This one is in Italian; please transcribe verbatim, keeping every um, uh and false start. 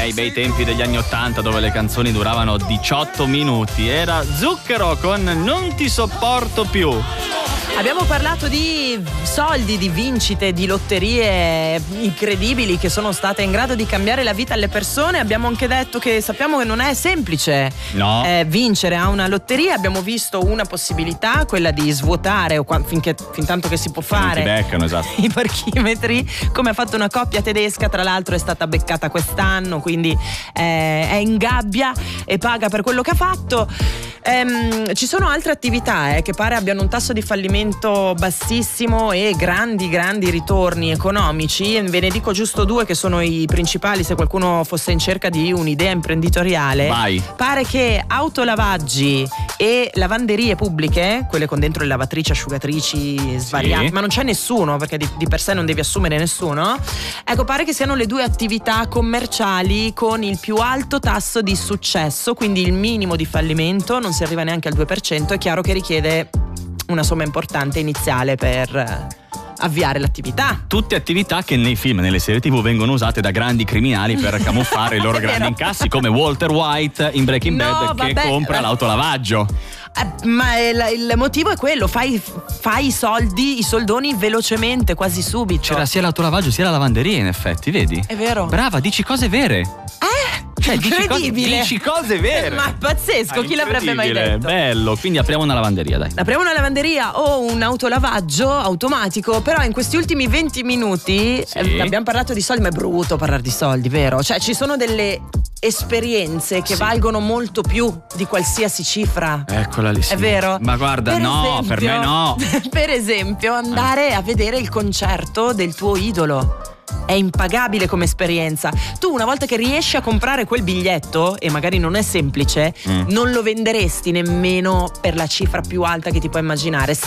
ai bei tempi degli anni ottanta, dove le canzoni duravano diciotto minuti. Era Zucchero con Non ti sopporto più. Abbiamo parlato di soldi, di vincite, di lotterie incredibili che sono state in grado di cambiare la vita alle persone. Abbiamo anche detto che sappiamo che non è semplice no. eh, vincere a una lotteria. Abbiamo visto una possibilità, quella di svuotare o qua, finché, fin tanto che si può fare, non ti beccano, esatto. i parchimetri, come ha fatto una coppia tedesca, tra l'altro è stata beccata quest'anno, quindi eh, è in gabbia e paga per quello che ha fatto. Ehm, ci sono altre attività eh, che pare abbiano un tasso di fallimento bassissimo e grandi grandi ritorni economici. Ve ne dico giusto due che sono i principali se qualcuno fosse in cerca di un'idea imprenditoriale. Vai. Pare che autolavaggi e lavanderie pubbliche, quelle con dentro le lavatrici, asciugatrici svariate, sì. ma non c'è nessuno perché di, di per sé non devi assumere nessuno, ecco, pare che siano le due attività commerciali con il più alto tasso di successo, quindi il minimo di fallimento non si arriva neanche al due per cento. È chiaro che richiede una somma importante iniziale per avviare l'attività. Tutte attività che nei film e nelle serie tv vengono usate da grandi criminali per camuffare i loro grandi incassi, come Walter White in Breaking No, Bad che vabbè, compra eh, l'autolavaggio. Eh, ma il, il motivo è quello, fai, fai i soldi, i soldoni velocemente, quasi subito. C'era sia l'autolavaggio sia la lavanderia, in effetti, vedi? È vero. Brava, dici cose vere. Eh? Cioè, dici cose, incredibile. dici cose vere. Ma è pazzesco, Ah, chi l'avrebbe mai incredibile, detto? Bello, quindi apriamo una lavanderia, dai. Apriamo una lavanderia o un autolavaggio automatico, però in questi ultimi venti minuti Sì. eh, abbiamo parlato di soldi, ma è brutto parlare di soldi, vero? Cioè ci sono delle esperienze che Sì. valgono molto più di qualsiasi cifra. Eccola lì, sì. È vero? Ma guarda, Per no, esempio- per me no. Per esempio, andare a vedere il concerto del tuo idolo. È impagabile come esperienza. Tu una volta che riesci a comprare quel biglietto, e magari non è semplice, Mm. non lo venderesti nemmeno per la cifra più alta che ti puoi immaginare.